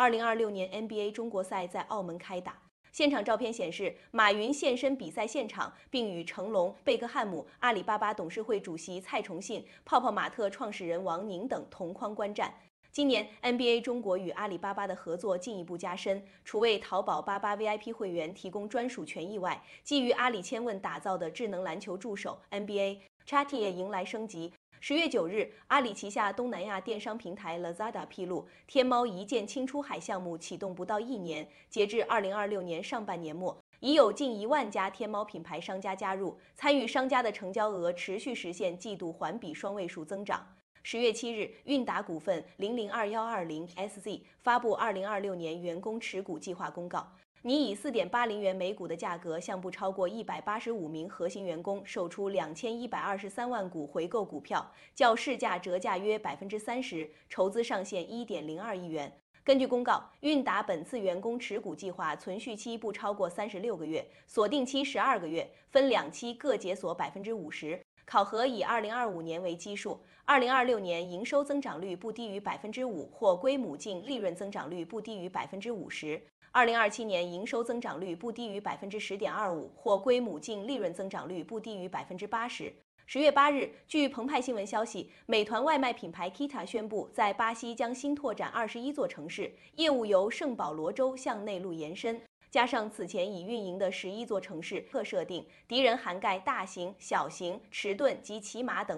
2026年 NBA 中国赛在澳门开打。现场照片显示，马云现身比赛现场，并与成龙、贝克汉姆、阿里巴巴董事会主席蔡崇信、泡泡玛特创始人王宁等同框观战。今年 NBA 中国与阿里巴巴的合作进一步加深，除为淘宝88 VIP 会员提供专属权益外，基于阿里千问打造的智能篮球助手 NBA Chatty 也迎来升级。10月9日，阿里旗下东南亚电商平台 Lazada 披露，天猫一键轻出海项目启动不到1年，截至2026年上半年末，已有近1万家天猫品牌商家加入，参与商家的成交额持续实现季度环比双位数增长。10月7日，韵达股份002120SZ 发布2026年员工持股计划公告，拟以4.80元每股的价格向不超过185名核心员工售出2123万股回购股票，较市价折价约30%，筹资上限1.02亿元。根据公告，韵达本次员工持股计划存续期不超过36个月，锁定期12个月，分2期各解锁50%。考核以2025年为基数，2026年营收增长率不低于5%，或归母净利润增长率不低于50%；2027年营收增长率不低于10.25%，或归母净利润增长率不低于80%。10月8日，据澎湃新闻消息，美团外卖品牌 Kita 宣布，在巴西将新拓展21座城市，业务由圣保罗州向内陆延伸。加上此前已运营的11座城市，特设定敌人涵盖大型、小型、迟钝及骑马等